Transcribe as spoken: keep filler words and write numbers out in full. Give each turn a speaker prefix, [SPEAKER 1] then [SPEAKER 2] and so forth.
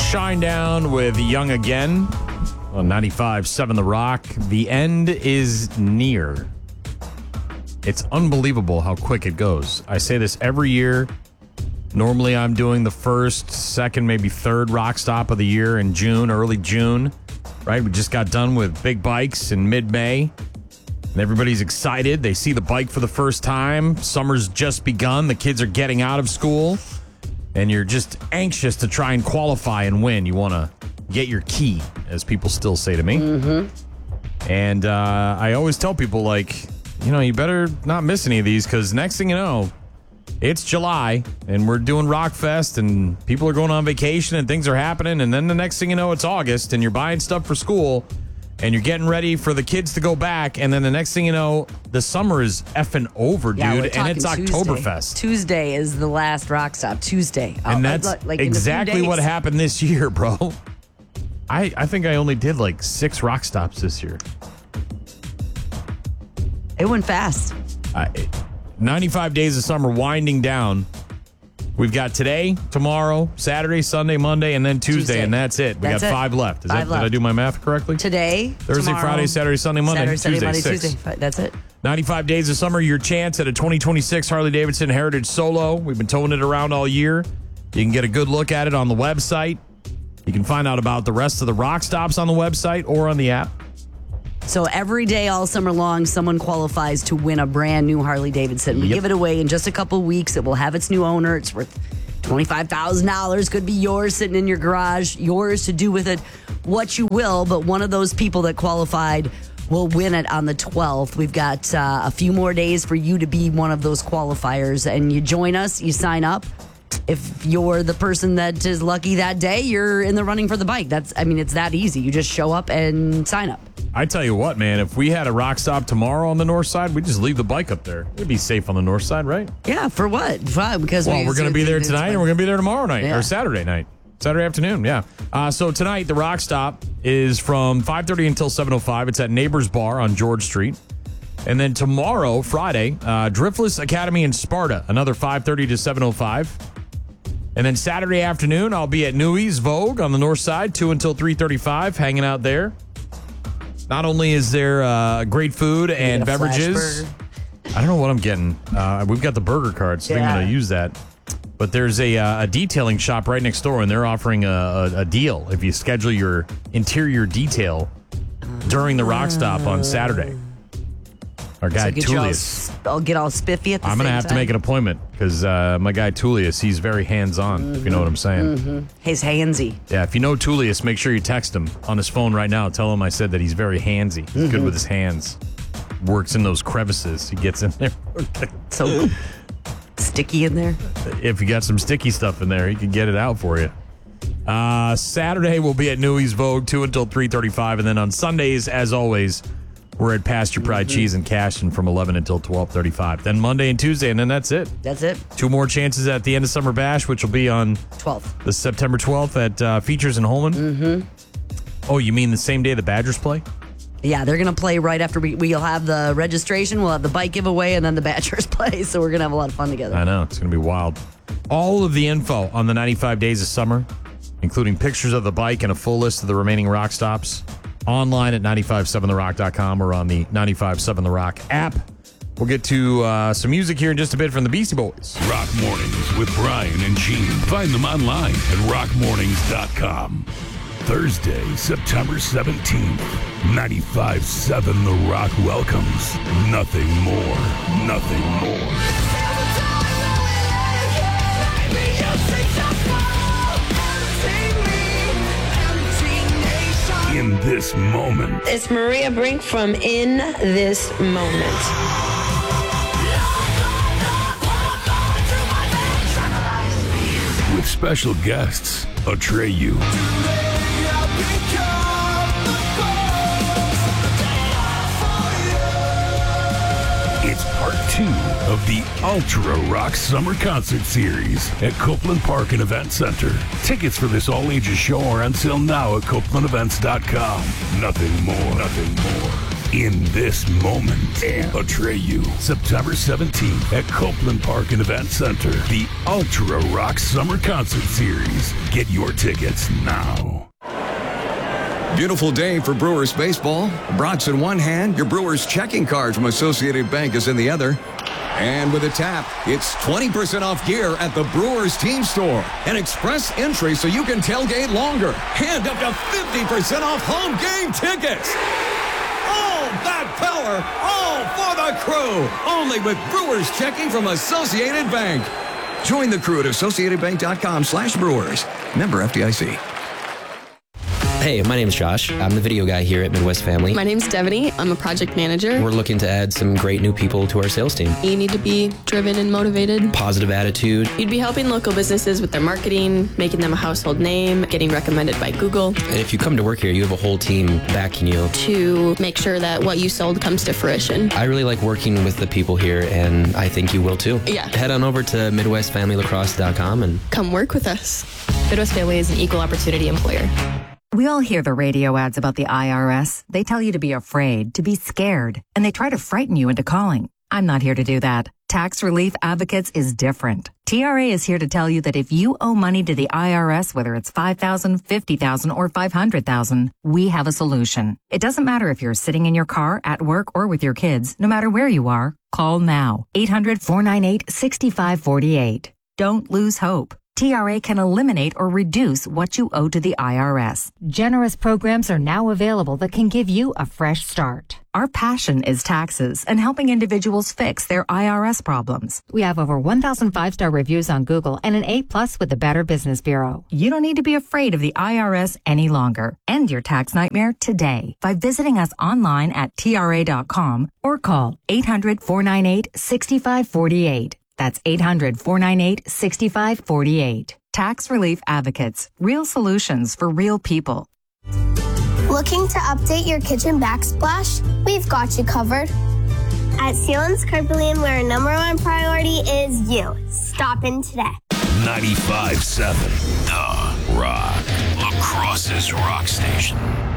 [SPEAKER 1] Shinedown with Young Again on ninety-five point seven The Rock. The end is near. It's unbelievable how quick it goes. I say this every year. Normally, I'm doing the first, second, maybe third rock stop of the year in June, early June. Right? We just got done with big bikes in mid-May. And everybody's excited. They see the bike for the first time. Summer's just begun. The kids are getting out of school. And you're just anxious to try and qualify and win. You want to get your key, as people still say to me. Mm-hmm. And uh, I always tell people, like, you know, you better not miss any of these, because next thing you know, it's July, and we're doing Rockfest, and people are going on vacation, and things are happening. And then the next thing you know, it's August, and you're buying stuff for school, and you're getting ready for the kids to go back. And then the next thing you know, the summer is effing over, dude.
[SPEAKER 2] Yeah, we're
[SPEAKER 1] and it's
[SPEAKER 2] talking
[SPEAKER 1] Oktoberfest.
[SPEAKER 2] Tuesday. Tuesday is the last rock stop. Tuesday.
[SPEAKER 1] And
[SPEAKER 2] Oh,
[SPEAKER 1] that's
[SPEAKER 2] like in a few
[SPEAKER 1] exactly what
[SPEAKER 2] days.
[SPEAKER 1] happened this year, bro. I, I think I only did like six rock stops this year.
[SPEAKER 2] It went fast.
[SPEAKER 1] Uh, ninety-five days of summer winding down. We've got today, tomorrow, Saturday, Sunday, Monday, and then Tuesday,
[SPEAKER 2] Tuesday.
[SPEAKER 1] and that's it. We
[SPEAKER 2] That's
[SPEAKER 1] got
[SPEAKER 2] it.
[SPEAKER 1] five left. Is
[SPEAKER 2] Five
[SPEAKER 1] that, did I
[SPEAKER 2] left.
[SPEAKER 1] do my math correctly?
[SPEAKER 2] Today,
[SPEAKER 1] Thursday,
[SPEAKER 2] tomorrow,
[SPEAKER 1] Friday, Saturday, Sunday, Monday,
[SPEAKER 2] Saturday, Sunday,
[SPEAKER 1] Tuesday,
[SPEAKER 2] Monday,
[SPEAKER 1] six.
[SPEAKER 2] Tuesday. That's it.
[SPEAKER 1] ninety-five days of summer, your chance at a twenty twenty-six Harley-Davidson Heritage Solo. We've been towing it around all year. You can get a good look at it on the website. You can find out about the rest of the rock stops on the website or on the app.
[SPEAKER 2] So every day, all summer long, someone qualifies to win a brand new Harley Davidson. We
[SPEAKER 1] Yep.
[SPEAKER 2] give it away in just a couple weeks. It will have its new owner. It's worth twenty-five thousand dollars. Could be yours sitting in your garage. Yours to do with it what you will. But one of those people that qualified will win it on the twelfth. We've got uh, a few more days for you to be one of those qualifiers. And you join us, you sign up. If you're the person that is lucky that day, you're in the running for the bike. That's, I mean, it's that easy. You just show up and sign up.
[SPEAKER 1] I tell you what, man, if we had a rock stop tomorrow on the north side, we'd just leave the bike up there. We'd be safe on the north side, right?
[SPEAKER 2] Yeah, for what? Why? Because
[SPEAKER 1] Well,
[SPEAKER 2] we,
[SPEAKER 1] we're going to be there tonight, and we're going to be there tomorrow night,
[SPEAKER 2] Yeah.
[SPEAKER 1] or Saturday night. Saturday afternoon, yeah. Uh, so tonight, the rock stop is from five thirty until seven oh five. It's at Neighbors Bar on George Street. And then tomorrow, Friday, uh, Driftless Academy in Sparta, another five thirty to seven oh five. And then Saturday afternoon, I'll be at Newey's Vogue on the north side, two until three thirty-five, hanging out there. Not only is there uh, great food and
[SPEAKER 2] get a flash
[SPEAKER 1] beverages,
[SPEAKER 2] burger.
[SPEAKER 1] I don't know what I'm getting. Uh, we've got the burger card, so I think I'm
[SPEAKER 2] Yeah.
[SPEAKER 1] going to use that. But there's a, uh, a detailing shop right next door, and they're offering a, a, a deal if you schedule your interior detail during the rock stop on Saturday. Our guy
[SPEAKER 2] So get you all,
[SPEAKER 1] Tullius.
[SPEAKER 2] s- I'll get all spiffy at the
[SPEAKER 1] I'm
[SPEAKER 2] same
[SPEAKER 1] going to have
[SPEAKER 2] time.
[SPEAKER 1] to make an appointment because uh, my guy Tullius, he's very hands-on, mm-hmm. if you know what I'm saying.
[SPEAKER 2] Mm-hmm. He's handsy.
[SPEAKER 1] Yeah, if you know Tullius, make sure you text him on his phone right now. Tell him I said that he's very handsy. He's
[SPEAKER 2] Mm-hmm.
[SPEAKER 1] good with his hands. Works in those crevices. He gets in there.
[SPEAKER 2] So sticky in there.
[SPEAKER 1] If you got some sticky stuff in there, he can get it out for you. Uh, Saturday, we'll be at Newey's Vogue, two until three thirty-five. And then on Sundays, as always, we're at Pasture Pride
[SPEAKER 2] Mm-hmm.
[SPEAKER 1] Cheese and Cashton from eleven until twelve thirty-five. Then Monday and Tuesday, and then that's it.
[SPEAKER 2] That's it.
[SPEAKER 1] Two more chances at the end of Summer Bash, which will be on
[SPEAKER 2] twelfth.
[SPEAKER 1] the September twelfth at uh, Features in Holman. Mm-hmm. Oh, you mean the same day the Badgers play?
[SPEAKER 2] Yeah, they're going to play right after we, we'll have the registration, we'll have the bike giveaway, and then the Badgers play. So we're going to have a lot of fun together.
[SPEAKER 1] I know. It's going to be wild. All of the info on the ninety-five Days of Summer, including pictures of the bike and a full list of the remaining rock stops, online at nine five seven the rock dot com or on the nine five seven The Rock app. We'll get to uh, some music here in just a bit from the Beastie Boys.
[SPEAKER 3] Rock Mornings with Brian and Gene. Find them online at rock mornings dot com. Thursday, September seventeenth, ninety-five seven The Rock welcomes Nothing More, Nothing More. In this moment,
[SPEAKER 4] It's Maria Brink from In This Moment.
[SPEAKER 3] with special guests, Atreyu. It's part two of the Ultra Rock Summer Concert Series at Copeland Park and Event Center. Tickets for this all-ages show are on sale now at copeland events dot com. Nothing more, nothing more. In this moment. And Atreyu, September seventeenth at Copeland Park and Event Center. The Ultra Rock Summer Concert Series. Get your tickets now.
[SPEAKER 5] Beautiful day for Brewers baseball. Brats in one hand, your Brewers checking card from Associated Bank is in the other. And with a tap, it's twenty percent off gear at the Brewers team store. An express entry so you can tailgate longer. And up to fifty percent off home game tickets. All that power, all for the crew. Only with Brewers checking from Associated Bank. Join the crew at associatedbank.com slash Brewers. Member F D I C.
[SPEAKER 6] Hey, my name's Josh. I'm the video guy here at Midwest Family.
[SPEAKER 7] My name's Devaney. I'm a project manager.
[SPEAKER 6] We're looking to add some great new people to our sales team.
[SPEAKER 7] You need to be driven and motivated.
[SPEAKER 6] Positive attitude.
[SPEAKER 7] You'd be helping local businesses with their marketing, making them a household name, getting recommended by Google.
[SPEAKER 6] And if you come to work here, you have a whole team backing you.
[SPEAKER 7] To make sure that what you sold comes to fruition.
[SPEAKER 6] I really like working with the people here, and I think you will too.
[SPEAKER 7] Yeah.
[SPEAKER 6] Head on over to midwest family lacrosse dot com and
[SPEAKER 7] come work with us.
[SPEAKER 8] Midwest Family is an equal opportunity employer.
[SPEAKER 9] We all hear the radio ads about the I R S. They tell you to be afraid, to be scared, and they try to frighten you into calling. I'm not here to do that. Tax Relief Advocates is different. T R A is here to tell you that if you owe money to the I R S, whether it's five thousand dollars, fifty thousand dollars, or five hundred thousand dollars, we have a solution. It doesn't matter if you're sitting in your car, at work, or with your kids. No matter where you are, call now. eight hundred, four nine eight, six five four eight. Don't lose hope. T R A can eliminate or reduce what you owe to the I R S.
[SPEAKER 10] Generous programs are now available that can give you a fresh start.
[SPEAKER 9] Our passion is taxes and helping individuals fix their I R S problems.
[SPEAKER 10] We have over one thousand five-star reviews on Google and an A plus with the Better Business Bureau.
[SPEAKER 9] You don't need to be afraid of the I R S any longer. End your tax nightmare today by visiting us online at T R A dot com or call eight hundred, four nine eight, six five four eight. That's eight hundred, four nine eight, six five four eight. Tax Relief Advocates. Real solutions for real people.
[SPEAKER 11] Looking to update your kitchen backsplash? We've got you covered. At Sealands Carpelian, where our number one priority is you. Stop in today.
[SPEAKER 3] ninety-five seven The Rock. Lacrosse's rock station.